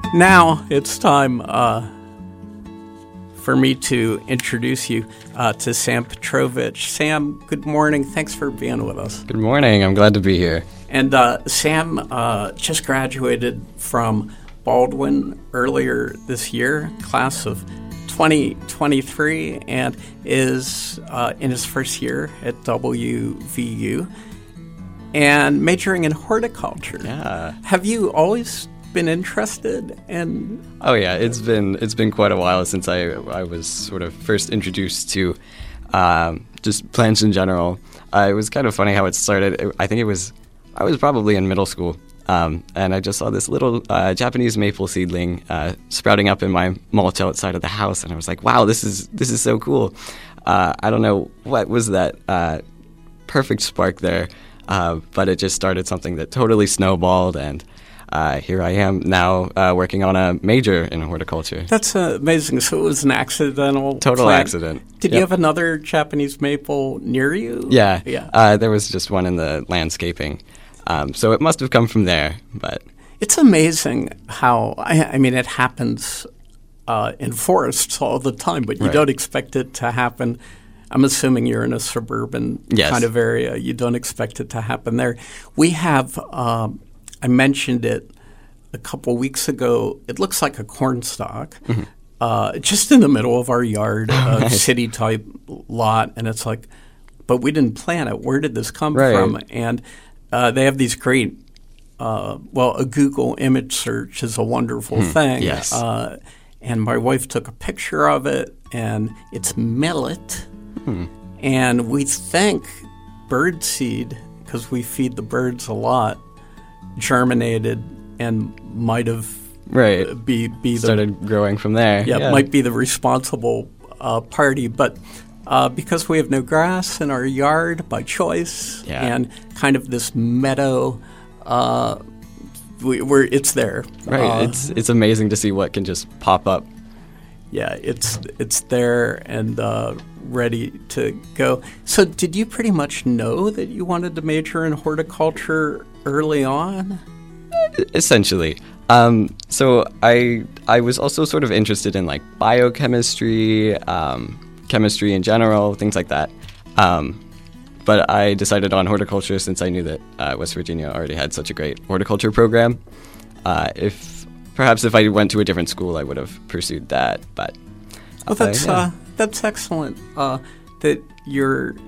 Now it's time for me to introduce you to Sam Petrovich. Sam, good morning. Thanks for being with us. Good morning. I'm glad to be here. And Sam just graduated from Baldwin earlier this year, class of 2023, and is in his first year at WVU and majoring in horticulture. Yeah. Have you always been interested in? Oh yeah, it's been quite a while since I was sort of first introduced to just plants in general. It was kind of funny how it started. I was probably in middle school, and I just saw this little Japanese maple seedling sprouting up in my mulch outside of the house, and I was like, "Wow, this is so cool." I don't know what was that perfect spark there, but it just started something that totally snowballed, and here I am now working on a major in horticulture. That's amazing. So it was an accidental Total plant. accident. Did you have another Japanese maple near you? Yeah. Yeah. There was just one in the landscaping. So it must have come from there. But it's amazing how, I mean, it happens in forests all the time, but you Right. don't expect it to happen. I'm assuming you're in a suburban Yes. kind of area. You don't expect it to happen there. We have, I mentioned it a couple weeks ago. It looks like a cornstalk, just in the middle of our yard, a city-type lot. And it's like, but we didn't plant it. Where did this come Right. from? And they have these great, a Google image search is a wonderful thing. Yes. And my wife took a picture of it, and it's millet. And we think birdseed, because we feed the birds a lot, germinated and might have right, be the started growing from there. might be the responsible party, but because we have no grass in our yard by choice and kind of this meadow, it's there. Right. It's amazing to see what can just pop up. Yeah, it's there and ready to go. So did you pretty much know that you wanted to major in horticulture early on? Essentially. So I was also sort of interested in like biochemistry, chemistry in general, things like that. But I decided on horticulture since I knew that West Virginia already had such a great horticulture program. Perhaps if I went to a different school, I would have pursued that. But that's excellent that you're